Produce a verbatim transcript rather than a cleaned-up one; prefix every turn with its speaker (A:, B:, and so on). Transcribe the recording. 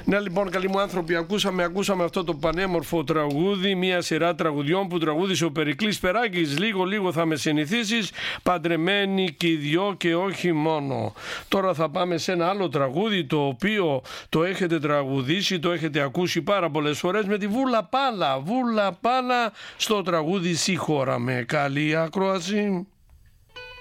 A: Ναι, λοιπόν, καλοί μου άνθρωποι, ακούσαμε, ακούσαμε αυτό το πανέμορφο τραγούδι, μια σειρά τραγουδιών που τραγούδισε ο Περικλής Περάκης. Λίγο λίγο θα με συνηθίσεις, παντρεμένοι και οι δυο και όχι μόνο. Τώρα θα πάμε σε ένα άλλο τραγούδι, το οποίο το έχετε τραγουδήσει, το έχετε ακούσει πάρα πολλές φορές, με τη Βούλα Πάλα. Βούλα Πάλα στο τραγούδι Συγχώραμε. Καλή ακρόαση.